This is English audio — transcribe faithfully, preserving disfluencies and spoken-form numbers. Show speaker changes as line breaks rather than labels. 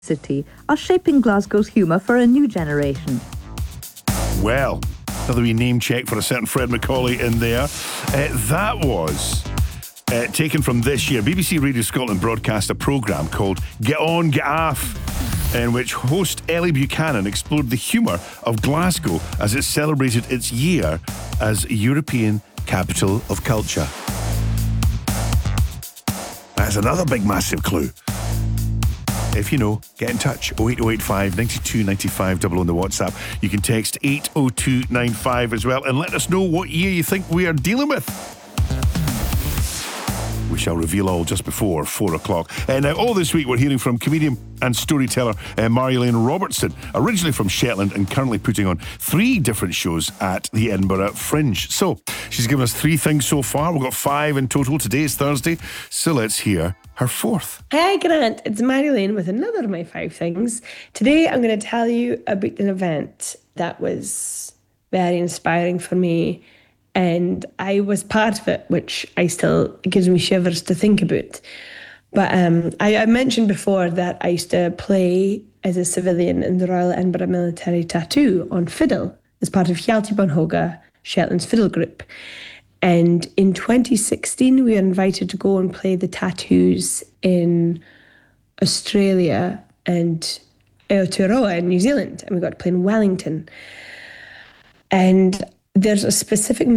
City are shaping Glasgow's humour for a new generation.
Well, another wee name check for a certain Fred Macaulay in there. Uh, that was uh, taken from this year. B B C Radio Scotland broadcast a programme called Get On, Get Off, in which host Ellie Buchanan explored the humour of Glasgow as it celebrated its year as European Capital of Culture. That's another big, massive clue. If you know, get in touch. oh eight oh eight five, nine two nine five, double on the WhatsApp. You can text eight oh two nine five as well and let us know what year you think we are dealing with. We shall reveal all just before four o'clock. And uh, all this week we're hearing from comedian and storyteller uh, Marielaine Robertson, originally from Shetland and currently putting on three different shows at the Edinburgh Fringe. So she's given us three things so far. We've got five in total. Today is Thursday, so let's hear her fourth.
Hi Grant, it's Marielaine with another of my five things. Today I'm going to tell you about an event that was very inspiring for me, and I was part of it, which I still, it gives me shivers to think about. But um, I, I mentioned before that I used to play as a civilian in the Royal Edinburgh Military Tattoo on fiddle as part of Hjalti Bon Hoga, Shetland's fiddle group. And in twenty sixteen, we were invited to go and play the tattoos in Australia and Aotearoa in New Zealand. And we got to play in Wellington. And there's a specific